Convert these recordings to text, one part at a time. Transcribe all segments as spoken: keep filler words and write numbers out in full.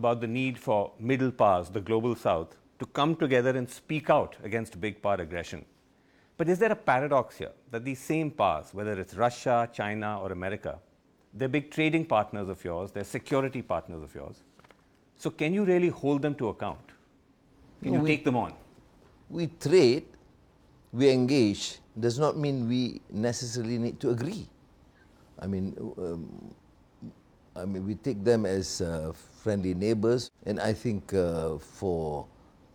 about the need for middle powers, the global south, to come together and speak out against big power aggression. But is there a paradox here that these same powers, whether it's Russia, China, or America, they're big trading partners of yours, they're security partners of yours. So can you really hold them to account? Can No, you we, take them on? We trade, we engage, does not mean we necessarily need to agree. I mean, um, I mean, we take them as uh, friendly neighbors, and I think uh, for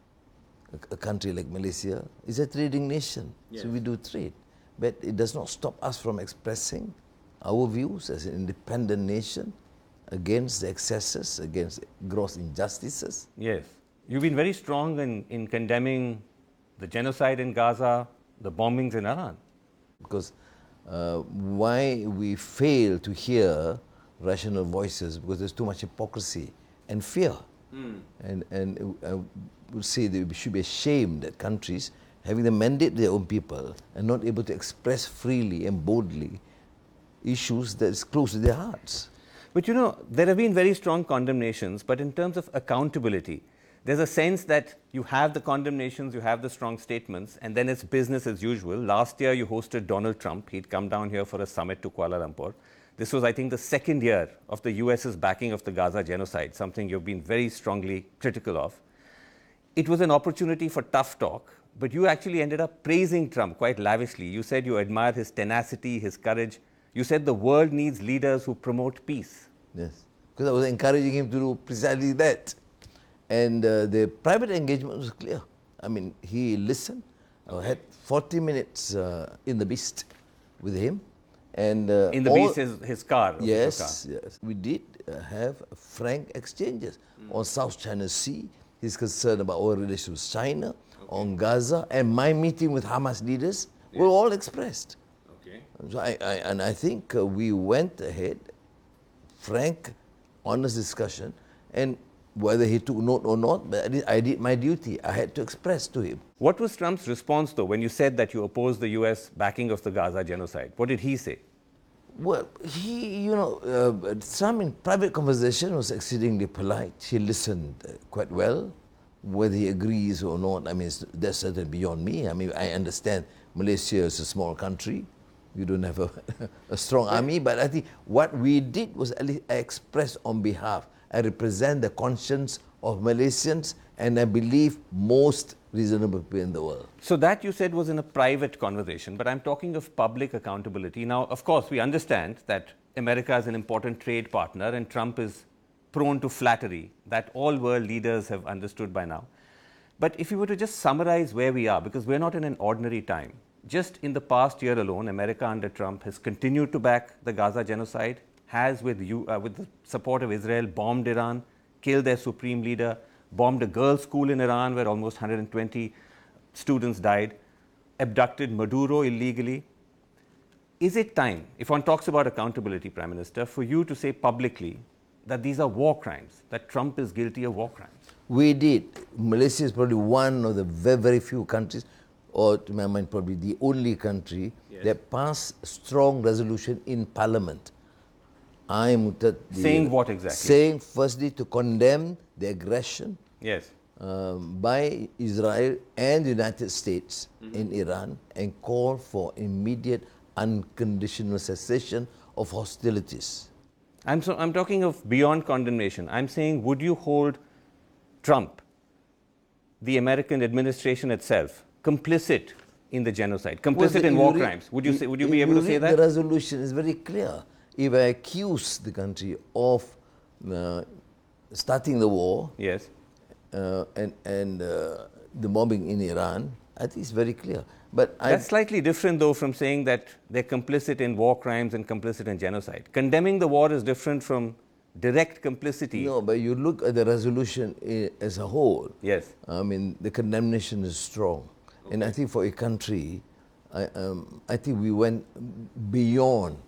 a, a country like Malaysia, it's a trading nation, yes. So we do trade. But it does not stop us from expressing our views as an independent nation against the excesses, against gross injustices. Yes. You've been very strong in, in condemning the genocide in Gaza, the bombings in Iran. Because uh, why we fail to hear rational voices, because there's too much hypocrisy and fear. Mm. And, and I would say that we should be ashamed that countries having the mandate their own people and not able to express freely and boldly issues that is close to their hearts. But you know, there have been very strong condemnations, but in terms of accountability, there's a sense that you have the condemnations, you have the strong statements, and then it's business as usual. Last year, you hosted Donald Trump. He'd come down here for a summit to Kuala Lumpur. This was, I think, the second year of the US's backing of the Gaza genocide, something you've been very strongly critical of. It was an opportunity for tough talk, but you actually ended up praising Trump quite lavishly. You said you admire his tenacity, his courage. You said the world needs leaders who promote peace. Yes, because I was encouraging him to do precisely that. And uh, the private engagement was clear. I mean, he listened. I had forty minutes uh, in the Beast with him. And uh, in the all, Beast is his car. Yes, car. yes. We did uh, have frank exchanges mm. on South China Sea. He's concerned about our relations with China, okay. on Gaza, and my meeting with Hamas leaders yes. were all expressed. Okay. So I, I, and I think uh, we went ahead, frank, honest discussion, and whether he took note or not, but I did, I did my duty. I had to express to him. What was Trump's response, though, when you said that you opposed the U S backing of the Gaza genocide? What did he say? Well, he, you know, uh, Trump in private conversation was exceedingly polite. He listened uh, quite well. Whether he agrees or not, I mean, that's certainly beyond me. I mean, I understand Malaysia is a small country. You don't have a, a strong yeah. army. But I think what we did was at least express on behalf. I represent the conscience of Malaysians, and I believe most reasonable people in the world. So that you said was in a private conversation, but I'm talking of public accountability. Now, of course, we understand that America is an important trade partner and Trump is prone to flattery. That all world leaders have understood by now. But if you were to just summarize where we are, because we're not in an ordinary time, just in the past year alone, America under Trump has continued to back the Gaza genocide, has with, you, uh, with the support of Israel bombed Iran, killed their supreme leader, bombed a girls' school in Iran where almost one hundred twenty students died, abducted Maduro illegally. Is it time, if one talks about accountability, Prime Minister, for you to say publicly that these are war crimes, that Trump is guilty of war crimes? We did. Malaysia is probably one of the very, very few countries, or to my mind probably the only country yes. that passed strong resolution in Parliament. I am saying what exactly? Saying firstly to condemn the aggression yes. um, by Israel and the United States mm-hmm. in Iran, and call for immediate unconditional cessation of hostilities. I'm, so, I'm talking of beyond condemnation. I'm saying, would you hold Trump, the American administration itself, complicit in the genocide, complicit well, the, in war read, crimes? Would you, say, would you be able you to say that? The resolution is very clear. If I accuse the country of uh, starting the war yes. uh, and, and uh, the bombing in Iran, I think it's very clear. But That's I, slightly different, though, from saying that they're complicit in war crimes and complicit in genocide. Condemning the war is different from direct complicity. No, but you look at the resolution as a whole. Yes. I mean, the condemnation is strong. Okay. And I think for a country, I, um, I think we went beyond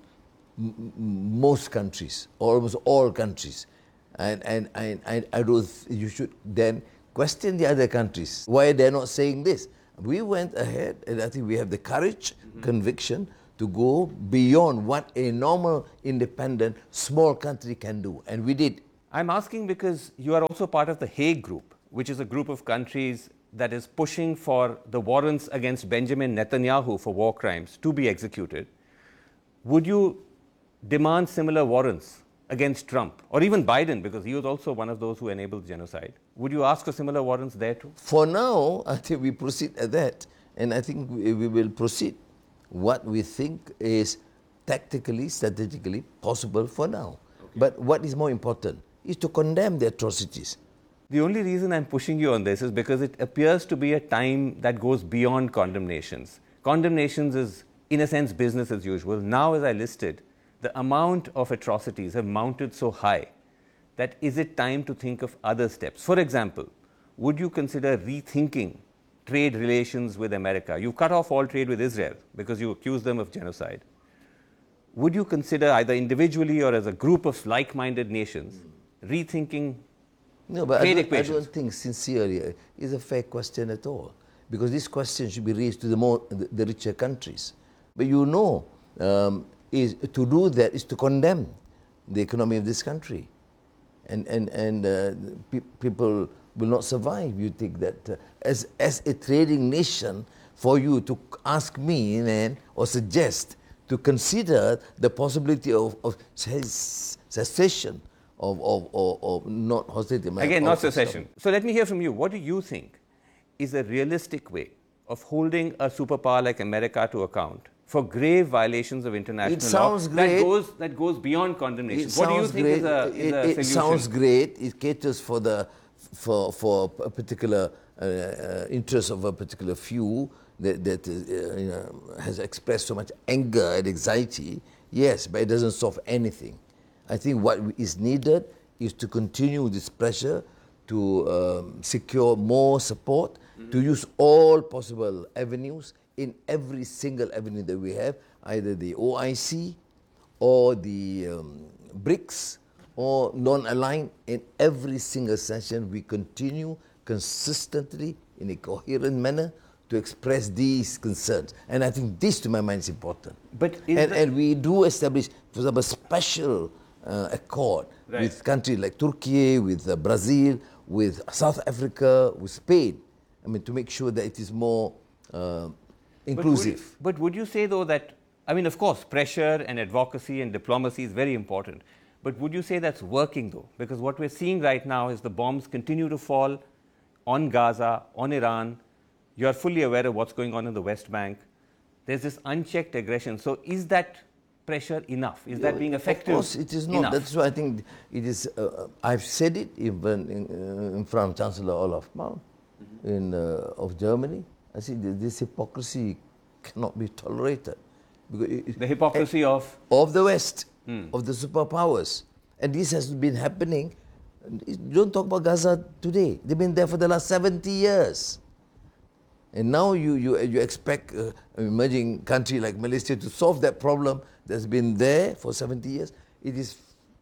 most countries, almost all countries, and and, and, and I don't th- you should then question the other countries why they're not saying this. We went ahead, and I think we have the courage, mm-hmm. conviction to go beyond what a normal, independent, small country can do, and we did. I'm asking because you are also part of the Hague Group, which is a group of countries that is pushing for the warrants against Benjamin Netanyahu for war crimes to be executed. Would you demand similar warrants against Trump or even Biden, because he was also one of those who enabled genocide? Would you ask for similar warrants there too? For now, I think we proceed at that, and I think we, we will proceed what we think is tactically, strategically possible for now. Okay. But what is more important is to condemn the atrocities. The only reason I'm pushing you on this is because it appears to be a time that goes beyond condemnations. Condemnations is, in a sense, business as usual. Now, as I listed, the amount of atrocities have mounted so high that is it time to think of other steps? For example, would you consider rethinking trade relations with America? You cut off all trade with Israel because you accuse them of genocide. Would you consider either individually or as a group of like-minded nations rethinking No, but trade I don't, equations? I don't think sincerely is a fair question at all, because this question should be raised to the more the, the richer countries. But you know, um, is to do that is to condemn the economy of this country, and and and uh, pe people will not survive. You think that uh, as as a trading nation, for you to ask me man, or suggest to consider the possibility of, of cessation of, of, of, of not hostility. Again, not secession. So let me hear from you. What do you think is a realistic way of holding a superpower like America to account for grave violations of international it sounds law great. that goes that goes beyond condemnation? It What do you sounds think great. is a, is it, a it solution? sounds great. It caters for the for for a particular uh, uh, interest of a particular few that that uh, you know, has expressed so much anger and anxiety. Yes, but it doesn't solve anything. I think what is needed is to continue this pressure to um, secure more support, mm-hmm. to use all possible avenues in every single avenue that we have, either the O I C or the um, BRICS or non-aligned. In every single session, we continue consistently in a coherent manner to express these concerns. And I think this, to my mind, is important. But is and, the and we do establish, for example, a special uh, accord right. with countries like Turkey, with uh, Brazil, with South Africa, with Spain. I mean, to make sure that it is more uh, inclusive. But would, but would you say, though, that, I mean, of course, pressure and advocacy and diplomacy is very important. But would you say that's working, though? Because what we're seeing right now is the bombs continue to fall on Gaza, on Iran. You're fully aware of what's going on in the West Bank. There's this unchecked aggression. So is that pressure enough? Is that being effective? Of course, it is not. Enough? That's why I think it is. Uh, I've said it even in, uh, in front of Chancellor Olaf Malm mm-hmm. in, uh, of Germany. I said this hypocrisy cannot be tolerated. Because it, the hypocrisy uh, of? Of the West, hmm. of the superpowers. And this has been happening. You don't talk about Gaza today. They've been there for the last seventy years. And now you, you, you expect uh, an emerging country like Malaysia to solve that problem that's been there for seventy years. It is,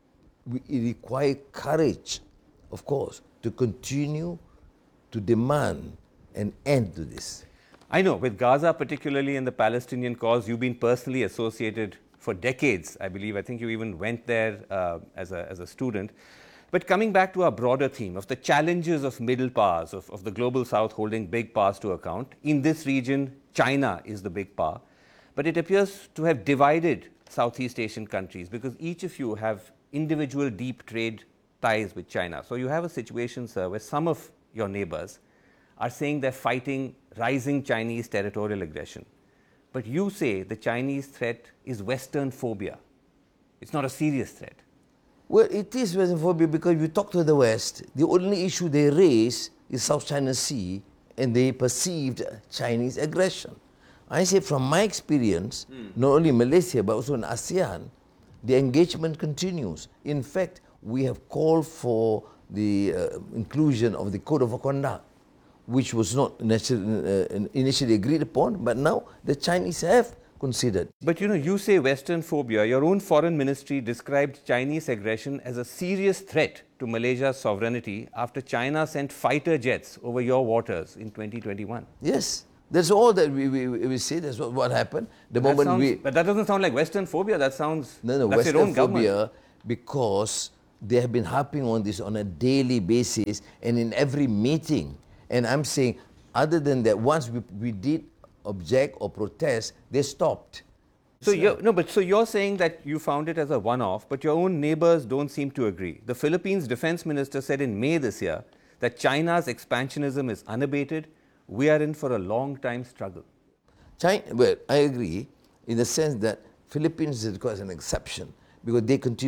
it requires courage, of course, to continue to demand an end to this. I know, with Gaza particularly and the Palestinian cause, you've been personally associated for decades, I believe. I think you even went there uh, as, a, as a student. But coming back to our broader theme of the challenges of middle powers, of, of the global south holding big powers to account, in this region, China is the big power. But it appears to have divided Southeast Asian countries because each of you have individual deep trade ties with China. So you have a situation, sir, where some of your neighbors are saying they're fighting rising Chinese territorial aggression. But you say the Chinese threat is Western phobia. It's not a serious threat. Well, it is Western phobia because if you talk to the West, the only issue they raise is South China Sea and they perceived Chinese aggression. I say from my experience, mm. not only in Malaysia but also in ASEAN, the engagement continues. In fact, we have called for the uh, inclusion of the Code of Conduct, which was not uh, initially agreed upon, but now the Chinese have considered. But you know, you say Western phobia. Your own foreign ministry described Chinese aggression as a serious threat to Malaysia's sovereignty after China sent fighter jets over your waters in twenty twenty-one. Yes, that's all that we, we, we say. That's what, what happened. The that moment sounds, we, but that doesn't sound like Western phobia. That sounds no, no, that's Western your own phobia government. Because they have been harping on this on a daily basis and in every meeting. And I'm saying, other than that, once we, we did object or protest, they stopped. So you're, no, but so you're saying that you found it as a one-off, but your own neighbors don't seem to agree. The Philippines defense minister said in May this year that China's expansionism is unabated. We are in for a long time struggle. China, well, I agree in the sense that Philippines is, of course, an exception because they continue